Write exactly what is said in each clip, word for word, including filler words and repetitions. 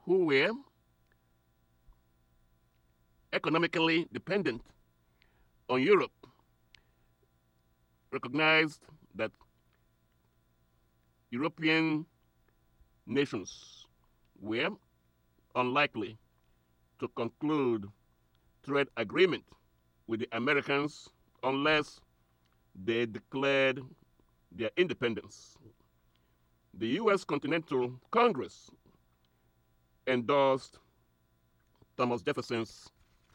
who were economically dependent on Europe recognized that European nations were unlikely to conclude trade agreement with the Americans unless they declared their independence. The U S Continental Congress endorsed Thomas Jefferson's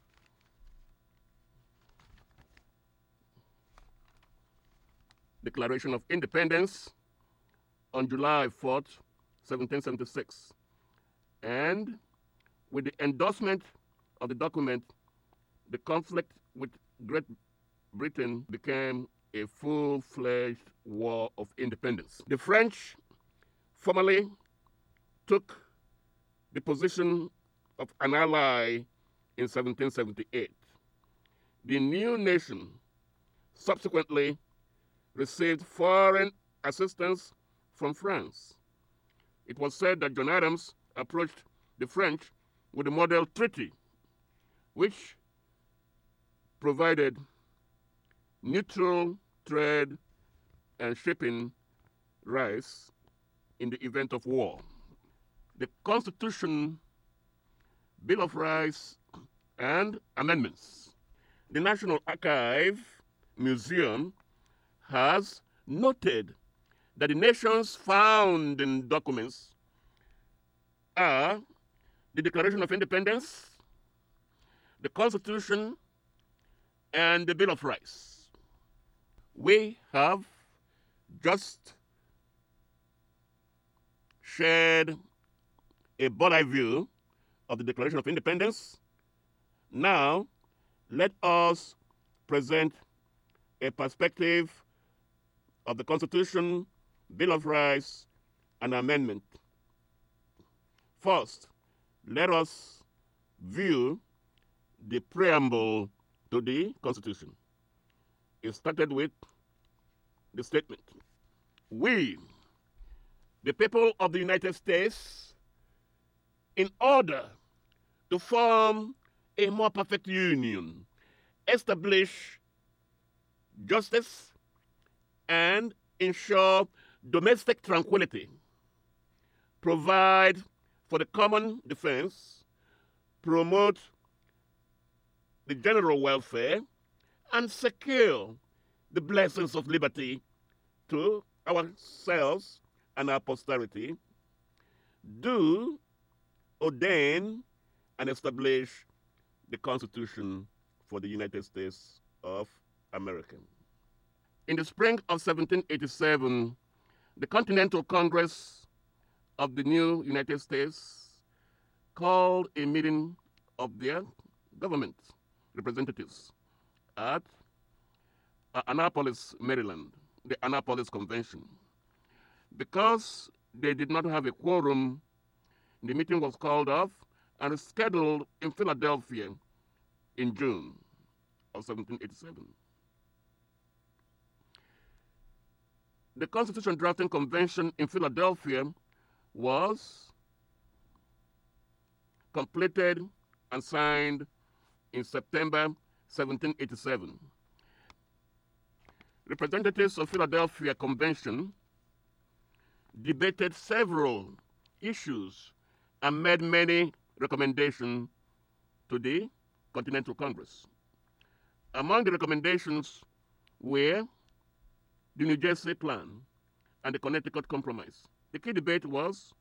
Declaration of Independence on July fourth, seventeen seventy-six. And with the endorsement of the document, the conflict with Great Britain became a full-fledged war of independence. The French formally took the position of an ally in seventeen seventy-eight. The new nation subsequently received foreign assistance from France. It was said that John Adams approached the French with a model treaty, which provided neutral trade and shipping rights in the event of war. The Constitution, Bill of Rights, and amendments. The National Archive Museum has noted that the nation's founding documents are the Declaration of Independence, the Constitution, and the Bill of Rights. We have just shared a broad view of the Declaration of Independence. Now, let us present a perspective of the Constitution, Bill of Rights, and amendment. First, let us view the preamble to the Constitution. It started with the statement, "We, the people of the United States, in order to form a more perfect union, establish justice, and ensure domestic tranquility, provide for the common defense, promote the general welfare, and secure the blessings of liberty to ourselves and our posterity, do ordain and establish the Constitution for the United States of America." In the spring of seventeen eighty-seven, the Continental Congress of the new United States called a meeting of their government representatives at Annapolis, Maryland, the Annapolis Convention. Because they did not have a quorum, the meeting was called off and scheduled in Philadelphia in June of seventeen eighty-seven. The Constitution Drafting Convention in Philadelphia was completed and signed in September seventeen eighty-seven. Representatives of Philadelphia Convention debated several issues and made many recommendations to the Continental Congress. Among the recommendations were the New Jersey Plan and the Connecticut Compromise. The key debate was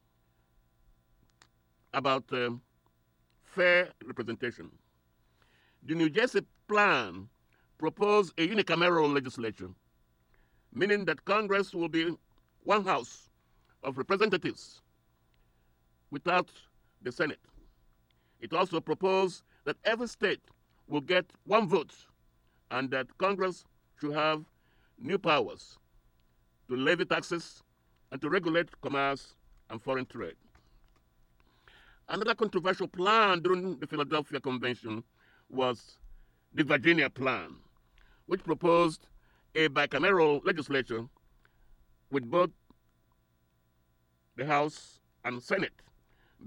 about uh, fair representation. The New Jersey Plan proposed a unicameral legislature, meaning that Congress will be one house of representatives without the Senate. It also proposed that every state will get one vote and that Congress should have new powers to levy taxes and to regulate commerce and foreign trade. Another controversial plan during the Philadelphia Convention was the Virginia Plan, which proposed a bicameral legislature with both the House and Senate.